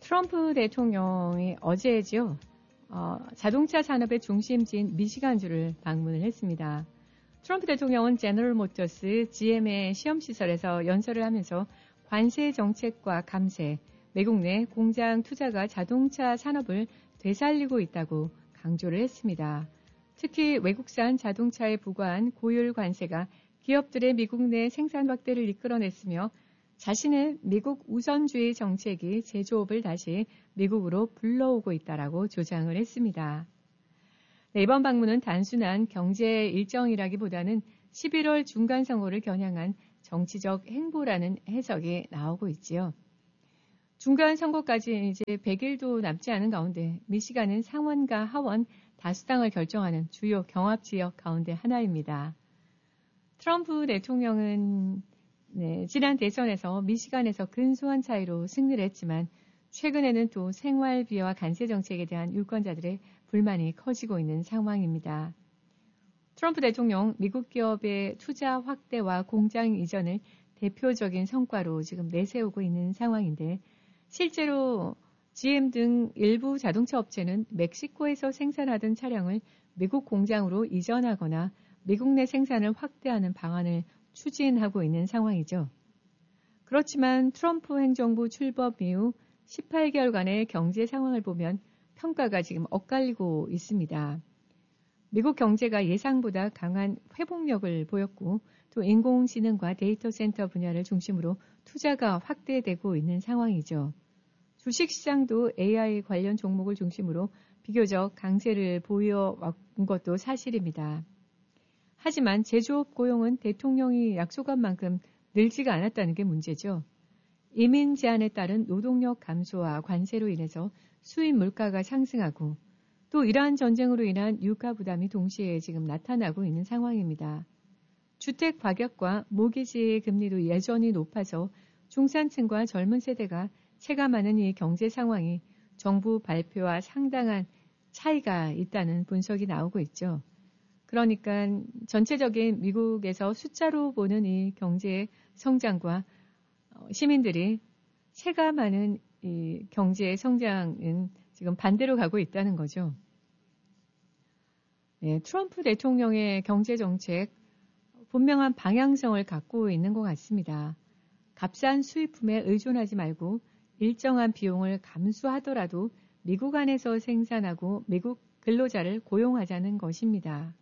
트럼프 대통령이 어제죠. 자동차 산업의 중심지인 미시간주를 방문을 했습니다. 트럼프 대통령은 제너럴 모터스 GM의 시험시설에서 연설을 하면서 관세 정책과 감세, 외국 내 공장 투자가 자동차 산업을 되살리고 있다고 강조를 했습니다. 특히 외국산 자동차에 부과한 고율 관세가 기업들의 미국 내 생산 확대를 이끌어냈으며 자신의 미국 우선주의 정책이 제조업을 다시 미국으로 불러오고 있다라고 조장을 했습니다. 네, 이번 방문은 단순한 경제 일정이라기보다는 11월 중간선거를 겨냥한 정치적 행보라는 해석이 나오고 있지요. 중간선거까지 이제 100일도 남지 않은 가운데 미시간은 상원과 하원 다수당을 결정하는 주요 경합지역 가운데 하나입니다. 트럼프 대통령은 지난 대선에서 미시간에서 근소한 차이로 승리를 했지만 최근에는 또 생활비와 관세 정책에 대한 유권자들의 불만이 커지고 있는 상황입니다. 트럼프 대통령 미국 기업의 투자 확대와 공장 이전을 대표적인 성과로 지금 내세우고 있는 상황인데 실제로 GM 등 일부 자동차 업체는 멕시코에서 생산하던 차량을 미국 공장으로 이전하거나 미국 내 생산을 확대하는 방안을 추진하고 있는 상황이죠. 그렇지만 트럼프 행정부 출범 이후 18개월간의 경제 상황을 보면 평가가 지금 엇갈리고 있습니다. 미국 경제가 예상보다 강한 회복력을 보였고 또 인공지능과 데이터 센터 분야를 중심으로 투자가 확대되고 있는 상황이죠. 주식시장도 AI 관련 종목을 중심으로 비교적 강세를 보여온 것도 사실입니다. 하지만 제조업 고용은 대통령이 약속한 만큼 늘지가 않았다는 게 문제죠. 이민 제한에 따른 노동력 감소와 관세로 인해서 수입 물가가 상승하고 또 이러한 전쟁으로 인한 유가 부담이 동시에 지금 나타나고 있는 상황입니다. 주택 가격과 모기지 금리도 여전히 높아서 중산층과 젊은 세대가 체감하는 이 경제 상황이 정부 발표와 상당한 차이가 있다는 분석이 나오고 있죠. 그러니까 전체적인 미국에서 숫자로 보는 이 경제 성장과 시민들이 체감하는 이 경제 성장은 지금 반대로 가고 있다는 거죠. 네, 트럼프 대통령의 경제 정책 분명한 방향성을 갖고 있는 것 같습니다. 값싼 수입품에 의존하지 말고 일정한 비용을 감수하더라도 미국 안에서 생산하고 미국 근로자를 고용하자는 것입니다.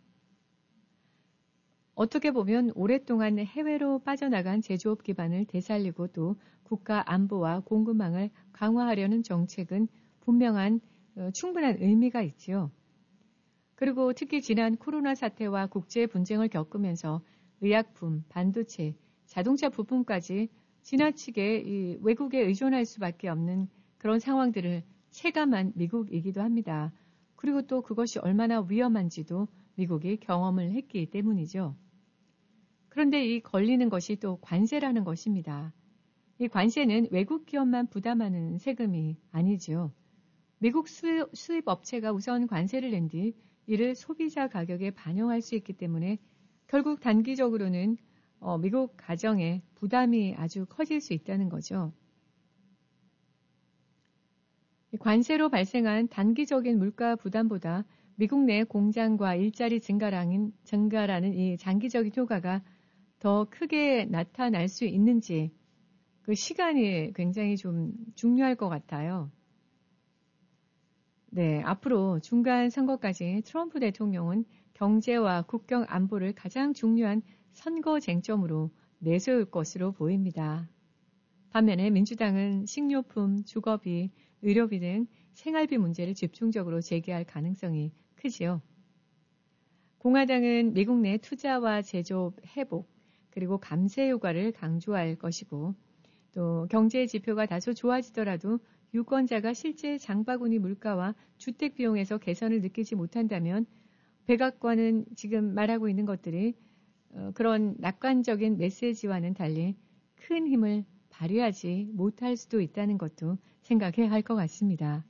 어떻게 보면 오랫동안 해외로 빠져나간 제조업 기반을 되살리고 또 국가 안보와 공급망을 강화하려는 정책은 분명한 충분한 의미가 있지요. 그리고 특히 지난 코로나 사태와 국제 분쟁을 겪으면서 의약품, 반도체, 자동차 부품까지 지나치게 외국에 의존할 수밖에 없는 그런 상황들을 체감한 미국이기도 합니다. 그리고 또 그것이 얼마나 위험한지도 미국이 경험을 했기 때문이죠. 그런데 이 걸리는 것이 또 관세라는 것입니다. 이 관세는 외국 기업만 부담하는 세금이 아니죠. 미국 수입 업체가 우선 관세를 낸 뒤 이를 소비자 가격에 반영할 수 있기 때문에 결국 단기적으로는 미국 가정의 부담이 아주 커질 수 있다는 거죠. 관세로 발생한 단기적인 물가 부담보다 미국 내 공장과 일자리 증가라는 이 장기적인 효과가 더 크게 나타날 수 있는지 그 시간이 굉장히 좀 중요할 것 같아요. 네, 앞으로 중간 선거까지 트럼프 대통령은 경제와 국경 안보를 가장 중요한 선거 쟁점으로 내세울 것으로 보입니다. 반면에 민주당은 식료품, 주거비, 의료비 등 생활비 문제를 집중적으로 제기할 가능성이 크지요. 공화당은 미국 내 투자와 제조업 회복, 그리고 감세 효과를 강조할 것이고 또 경제 지표가 다소 좋아지더라도 유권자가 실제 장바구니 물가와 주택 비용에서 개선을 느끼지 못한다면 백악관은 지금 말하고 있는 것들이 그런 낙관적인 메시지와는 달리 큰 힘을 발휘하지 못할 수도 있다는 것도 생각해야 할 것 같습니다.